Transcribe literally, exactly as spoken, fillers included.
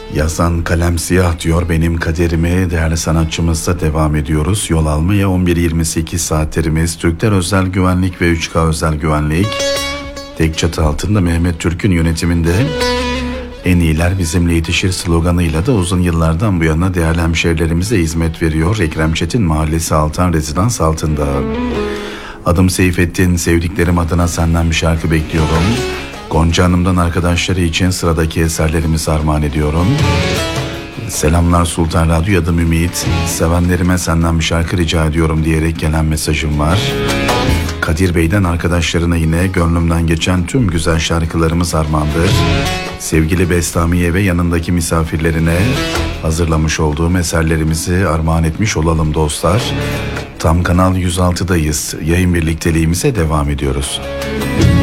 Yazan kalem siyah diyor benim kaderime. Değerli sanatçımızla devam ediyoruz. Yol almaya on bir yirmi sekiz saatlerimiz. Türkler Özel Güvenlik ve üç K Özel Güvenlik. Tek çatı altında Mehmet Türk'ün yönetiminde en iyiler bizimle yetişir sloganıyla da uzun yıllardan bu yana değerli hemşehrilerimize hizmet veriyor. Ekrem Çetin Mahallesi Altan Rezidans altında. Adım Seyfettin, sevdiklerim adına senden bir şarkı bekliyorum. Gonca Hanım'dan arkadaşları için sıradaki eserlerimizi armağan ediyorum. Selamlar Sultan Radyo, adım Ümit. Sevenlerime senden bir şarkı rica ediyorum diyerek gelen mesajım var. Kadir Bey'den arkadaşlarına yine gönlümden geçen tüm güzel şarkılarımız armağandır. Sevgili Bestamiye ve yanındaki misafirlerine hazırlamış olduğum eserlerimizi armağan etmiş olalım dostlar. Tam Kanal yüz altıdayız. Yayın birlikteliğimize devam ediyoruz.